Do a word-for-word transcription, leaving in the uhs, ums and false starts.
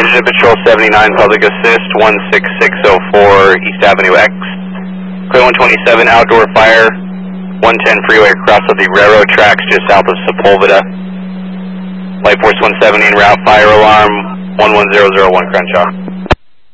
Engine Patrol seventy-nine, Public Assist, one six six zero four, East Avenue X. Clear one twenty-seven, outdoor fire, one ten freeway across of the railroad tracks just south of Sepulveda. Light Force one seventy en route, fire alarm, one one zero zero one Crenshaw.